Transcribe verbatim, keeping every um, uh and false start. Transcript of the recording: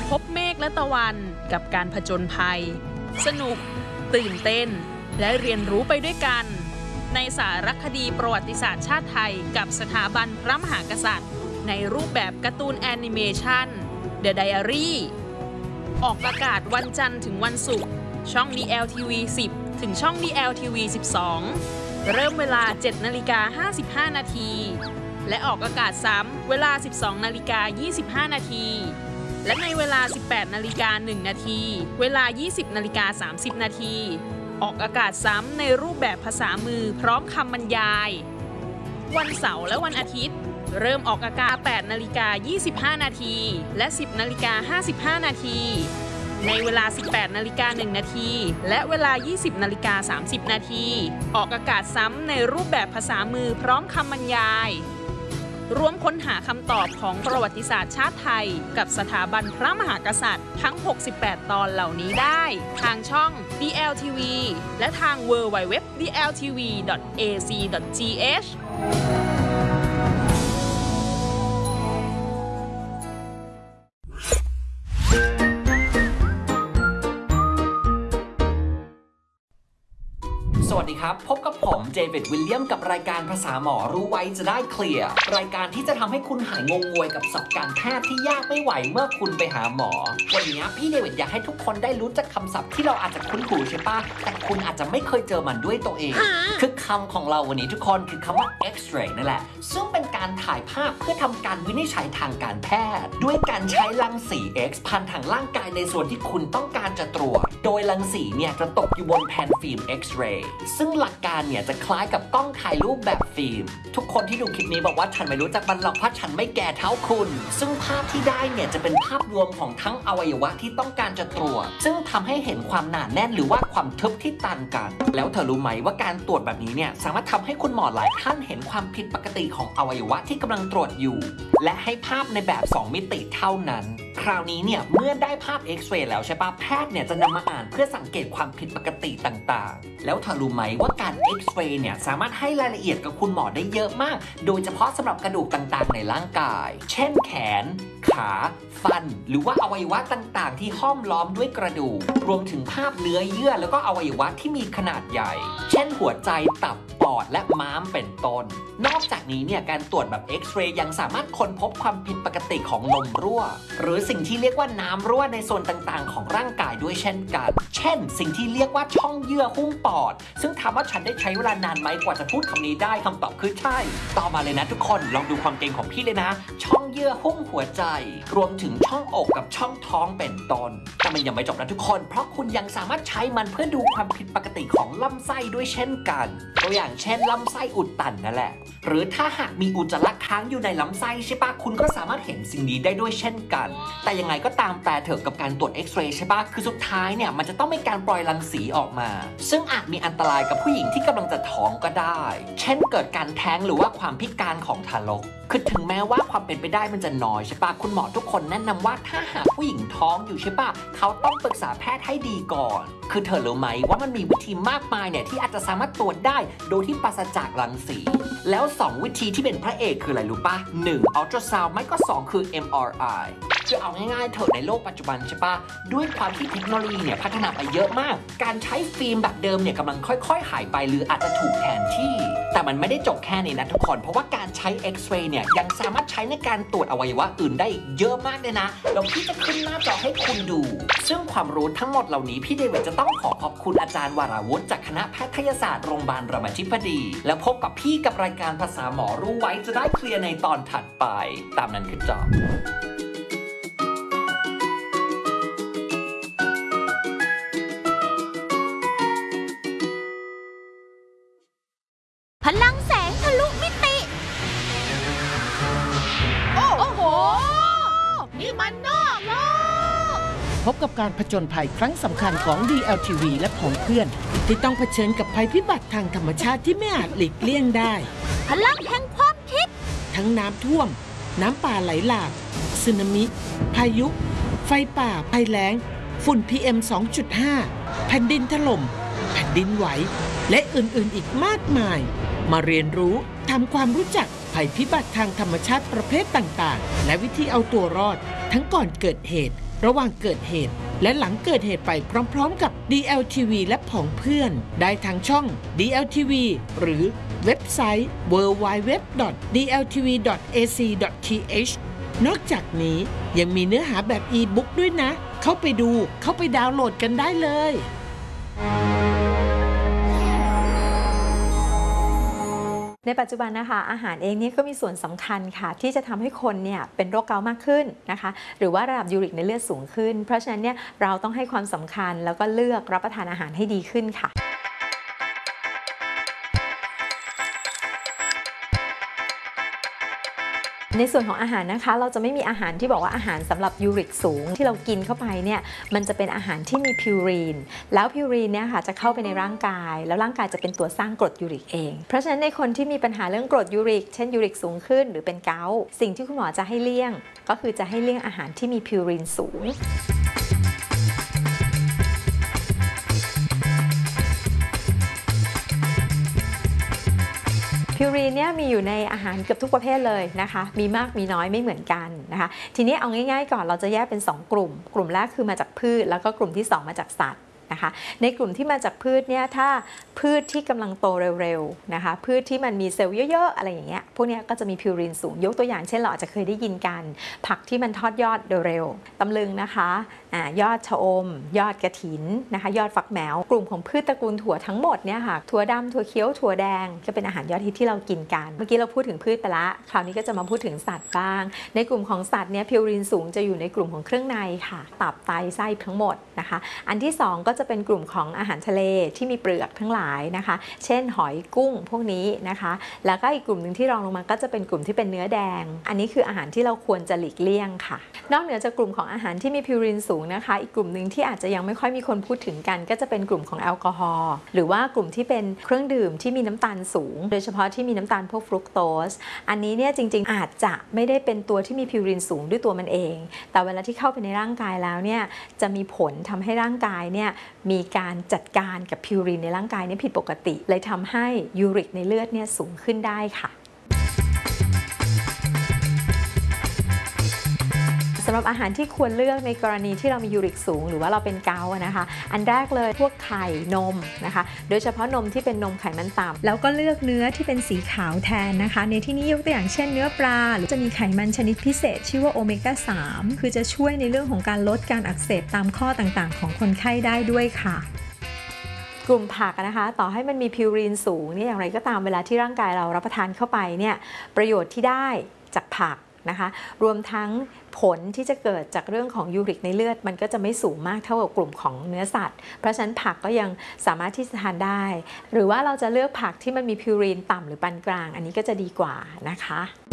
พบเมฆและตะวันกับการผจญภัยสนุกตื่นเต้นและเรียนรู้ไปด้วยกันในสารคดีประวัติศาสตร์ชาติไทยกับสถาบันพระมหากษัตริย์ในรูปแบบการ์ตูนแอนิเมชัน The Diary ออกอากาศวันจันทร์ถึงวันศุกร์ช่อง ดี แอล ที วี สิบ ถึงช่อง ดี แอล ที วี สิบสอง เริ่มเวลา เจ็ดนาฬิกาห้าสิบห้านาทีและออกอากาศซ้ำเวลา สิบสองนาฬิกายี่สิบห้านาทีและในเวลา สิบแปดนาฬิกาหนึ่งนาทีเวลา ยี่สิบนาฬิกาสามสิบนาทีออกอากาศซ้ำในรูปแบบภาษามือพร้อมคำบรรยายวันเสาร์และวันอาทิตย์เริ่มออกอากาศ แปดนาฬิกายี่สิบห้านาทีและ สิบนาฬิกาห้าสิบห้านาทีในเวลา สิบแปดนาฬิกาหนึ่งนาทีและเวลา ยี่สิบนาฬิกาสามสิบนาทีออกอากาศซ้ำในรูปแบบภาษามือพร้อมคำบรรยายร่วมค้นหาคำตอบของประวัติศาสตร์ชาติไทยกับสถาบันพระมหากษัตริย์ทั้ง หกสิบแปด ตอนเหล่านี้ได้ทางช่อง ดี แอล ที วี และทาง ดับเบิลยู ดับเบิลยู ดับเบิลยู ดอท ดี แอล ที วี ดอท เอ ซี ดอท ที เอชสวัสดีครับพบกับผมเจวิดวิลเลียมกับรายการภาษาหมอรู้ไว้จะได้เคลียร์รายการที่จะทำให้คุณหายงงงวยกับศัพท์การแพทย์ที่ยากไม่ไหวเมื่อคุณไปหาหมอวันนี้พี่เดวิดอยากให้ทุกคนได้รู้จักคำศัพท์ที่เราอาจจะคุ้นหูใช่ปะแต่คุณอาจจะไม่เคยเจอมันด้วยตัวเองคือคำของเราวันนี้ทุกคนคือคำว่า X-ray นั่นแหละซึ่งเป็นการถ่ายภาพเพื่อทำการวินิจฉัยทางการแพทย์ด้วยการใช้รังสี X พันทางร่างกายในส่วนที่คุณต้องการจะตรวจโดยรังสีเนี่ยจะตกอยู่บนแผ่นฟิล์ม X-ray ซึ่งหลักการเนี่ยจะคล้ายกับกล้องถ่ายรูปแบบฟิล์มทุกคนที่ดูคลิปนี้บอกว่าฉันไม่รู้จักมันหรอกเพราะฉันไม่แก่เท่าคุณซึ่งภาพที่ได้เนี่ยจะเป็นภาพรวมของทั้งอวัยวะที่ต้องการจะตรวจซึ่งทำให้เห็นความหนาแน่นหรือว่าความทึบที่ต่างกันแล้วเธอรู้ไหมว่าการตรวจแบบนี้เนี่ยสามารถทำให้คุณหมอหลายท่านเห็นความผิดปกติของอวัยวะที่กำลังตรวจอยู่และให้ภาพในแบบสองมิติเท่านั้นคราวนี้เนี่ยเมื่อได้ภาพเอ็กซเรย์แล้วใช่ปะแพทย์เนี่ยจะนำมาอ่านเพื่อสังเกตความผิดปกติต่างๆแล้วเธอรู้ไหมว่าการเอ็กซเรย์เนี่ยสามารถให้รายละเอียดกับคุณหมอได้เยอะมากโดยเฉพาะสำหรับกระดูกต่างๆในร่างกายเช่นแขนขาฟันหรือว่าอวัยวะต่างๆที่ห้อมล้อมด้วยกระดูกรวมถึงภาพเนื้อเยื่อแล้วก็อวัยวะที่มีขนาดใหญ่เช่นหัวใจตับปอดและม้ามเป็นต้นนอกจากนี้เนี่ยการตรวจแบบเอ็กซเรย์ยังสามารถค้นพบความผิดปกติของนมรั่วหรือสิ่งที่เรียกว่าน้ำรั่วในส่วนต่างๆของร่างกายด้วยเช่นกันเช่นสิ่งที่เรียกว่าช่องเยื่อหุ้มปอดซึ่งถามว่าฉันได้ใช้เวลานานไหมกว่าจะพูดคำนี้ได้คำตอบคือใช่ต่อมาเลยนะทุกคนลองดูความเก่งของพี่เลยนะช่องเยื่อหุ้มหัวใจรวมถึงช่องอกกับช่องท้องเป็นต้นแต่มันยังไม่จบนะทุกคนเพราะคุณยังสามารถใช้มันเพื่อดูความผิดปกติของลำไส้ด้วยเช่นกันตัวอย่างเช่นลำไส้อุดตันนั่นแหละหรือถ้าหากมีอุจจาระค้างอยู่ในลำไส้ใช่ปะคุณก็สามารถเห็นสิ่งนี้ได้ด้วยเช่นกันแต่ยังไงก็ตามแต่เถอะกับการตรวจเอ็กซเรย์ใช่ปะคือสุดท้ายเนี่ยมันจะต้องมีการปล่อยรังสีออกมาซึ่งอาจมีอันตรายกับผู้หญิงที่กำลังจะท้องก็ได้เช่นเกิดการแท้งหรือว่าความพิการของทารกคือถึงแม้ว่าความเป็นไปได้มันจะน้อยใช่ปะคุณหมอทุกคนแนะนำว่าถ้าหากผู้หญิงท้องอยู่ใช่ปะเขาต้องปรึกษาแพทย์ให้ดีก่อนคือเธอรู้ไหมว่ามันมีวิธีมากมายเนี่ยที่อาจจะสามารถตรวจได้โดยที่ปราศจากรังสีแล้วสองวิธีที่เป็นพระเอกคืออะไรรู้ปะหนึ่งอัลตราซาวด์ไม่ก็สองคือ เอ็ม อาร์ ไอ คือเอาง่ายๆเถอะในโลกปัจจุบันใช่ปะด้วยความที่เทคโนโลยีเนี่ยพัฒนาไปเยอะมากการใช้ฟิล์มแบบเดิมเนี่ยกำลังค่อยๆหายไปหรืออาจจะถูกแทนที่แต่มันไม่ได้จบแค่นี้นะทุกคนเพราะว่าการใช้เอ็กซเรย์เนี่ยยังสามารถใช้ในการตรวจอวัยวะอื่นได้เยอะมากเลยนะเดี๋ยวพี่จะขึ้นหน้าจอให้คุณดูซึ่งความรู้ทั้งหมดเหล่านี้พี่เดวิดจะต้องขอขอบคุณอาจารย์วราวุฒิจากคณะแพทยศาสตร์โรงพยาบาลรามาธิบดีแล้วพบกับพี่กับรายการภาษาหมอรู้ไว้จะได้เคลียร์ในตอนถัดไปตามนั้นคือจบพลังแสงทะลุมิติโอ้โหนี่มันนอกโลกพบกับการผจญภัยครั้งสำคัญของ ดี แอล ที วี และของเพื่อนที่ต้องเผชิญกับภัยพิบัติทางธรรมชาติที่ไม่อาจหลีกเลี่ยงได้พลังแห่งความคิดทั้งน้ำท่วมน้ำป่าไหลหลากสึนามิพายุไฟป่าภัยแล้งฝุ่น พี เอ็ม สองจุดห้า แผ่นดินถล่มแผ่นดินไหวและอื่นๆอีกมากมายมาเรียนรู้ทำความรู้จักภั ภัยพิบัติทางธรรมชาติประเภทต่างๆและวิธีเอาตัวรอดทั้งก่อนเกิดเหตุระหว่างเกิดเหตุและหลังเกิดเหตุไปพร้อมๆกับ ดี แอล ที วี และผองเพื่อนได้ทางช่อง ดี แอล ที วี หรือเว็บไซต์ ดับเบิลยู ดับเบิลยู ดับเบิลยู ดอท ดี แอล ที วี ดอท เอ ซี ดอท ที เอช นอกจากนี้ยังมีเนื้อหาแบบอีบุ๊กด้วยนะเข้าไปดูเข้าไปดาวน์โหลดกันได้เลยในปัจจุบันนะคะอาหารเองเนี่ยก็มีส่วนสำคัญค่ะที่จะทำให้คนเนี่ยเป็นโรคเกาต์มากขึ้นนะคะหรือว่าระดับยูริกในเลือดสูงขึ้นเพราะฉะนั้นเนี่ยเราต้องให้ความสำคัญแล้วก็เลือกรับประทานอาหารให้ดีขึ้นค่ะในส่วนของอาหารนะคะเราจะไม่มีอาหารที่บอกว่าอาหารสำหรับยูริกสูงที่เรากินเข้าไปเนี่ยมันจะเป็นอาหารที่มีพิวรีนแล้วพิวรีนเนี่ยค่ะจะเข้าไปในร่างกายแล้วร่างกายจะเป็นตัวสร้างกรดยูริกเองเพราะฉะนั้นในคนที่มีปัญหาเรื่องกรดยูริกเช่นยูริกสูงขึ้นหรือเป็นเกาต์สิ่งที่คุณหมอจะให้เลี่ยงก็คือจะให้เลี่ยงอาหารที่มีพิวรีนสูงพิวรีนเนี่ยมีอยู่ในอาหารเกือบทุกประเภทเลยนะคะมีมากมีน้อยไม่เหมือนกันนะคะทีนี้เอาง่ายๆก่อนเราจะแยกเป็นสองกลุ่มกลุ่มแรกคือมาจากพืชแล้วก็กลุ่มที่สองมาจากสัตว์นะคะในกลุ่มที่มาจากพืชเนี่ยถ้าพืชที่กำลังโตเร็วๆนะคะพืชที่มันมีเซลล์เยอะๆอะไรอย่างเงี้ยพวกนี้ก็จะมีพิวรีนสูงยกตัวอย่างเช่นเราอาจจะเคยได้ยินกันผักที่มันทอดยอดเร็วๆตำลึงนะคะอ่ายอดชะอมยอดกระถินนะคะยอดฟักแมวกลุ่มของพืชตระกูลถั่วทั้งหมดเนี่ยค่ะถั่วดำถั่วเขียวถั่วแดงก็เป็นอาหารยอดฮิตที่เรากินกันเมื่อกี้เราพูดถึงพืชไปละคราวนี้ก็จะมาพูดถึงสัตว์บ้างในกลุ่มของสัตว์เนี่ยพิวรีนสูงจะอยู่ในกลุ่มของเครื่องในค่ะตับไตไส้ทั้งหมดนะคะอันที่สองก็จะเป็นกลุ่มของอาหารทะเลที่มีเปลือกทั้งหลายนะคะเช่นหอยกุ้งพวกนี้นะคะแล้วก็อีกกลุ่มหนึ่งที่รองลงมาก็จะเป็นกลุ่มที่เป็นเนื้อแดงอันนี้คืออาหารที่เราควรจะหลีกเลี่ยงค่ะนอกเหนือจากกลุ่มของอาหารที่มีพิวรีนสูงนะคะอีกกลุ่มหนึ่งที่อาจจะยังไม่ค่อยมีคนพูดถึงกันก็จะเป็นกลุ่มของแอลกอฮอล์หรือว่ากลุ่มที่เป็นเครื่องดื่มที่มีน้ำตาลสูงโดยเฉพาะที่มีน้ำตาลพวกฟรุกโตสอันนี้เนี่ยจริงๆอาจจะไม่ได้เป็นตัวที่มีพิวรีนสูงด้วยตัวมันเองแต่เวลาที่เข้าไปในร่างกายแล้วเนี่ยจะมีผลทำให้ร่างกายเนี่ยมีการจัดการกับพิวรีนในร่างกายนี่ผิดปกติเลยทำให้ยูริกในเลือดเนี่ยสูงขึ้นได้ค่ะสำหรับอาหารที่ควรเลือกในกรณีที่เรามียูริกสูงหรือว่าเราเป็นเกาต์นะคะอันแรกเลยพวกไข่นมนะคะโดยเฉพาะนมที่เป็นนมไขมันต่ำแล้วก็เลือกเนื้อที่เป็นสีขาวแทนนะคะในที่นี้ยกตัวอย่างเช่นเนื้อปลาหรือจะมีไขมันชนิดพิเศษชื่อว่าโอเมก้าสามคือจะช่วยในเรื่องของการลดการอักเสบตามข้อต่างๆของคนไข้ได้ด้วยค่ะกลุ่มผักนะคะต่อให้มันมีพิวรีนสูงนี่อย่างไรก็ตามเวลาที่ร่างกายเรารับประทานเข้าไปเนี่ยประโยชน์ที่ได้จากผักนะคะรวมทั้งผลที่จะเกิดจากเรื่องของยูริกในเลือดมันก็จะไม่สูงมากเท่ากับกลุ่มของเนื้อสัตว์เพราะฉะนั้นผักก็ยังสามารถที่จะทานได้หรือว่าเราจะเลือกผักที่มันมีพิวรีนต่ำหรือปานกลางอันนี้ก็จะดีกว่านะคะ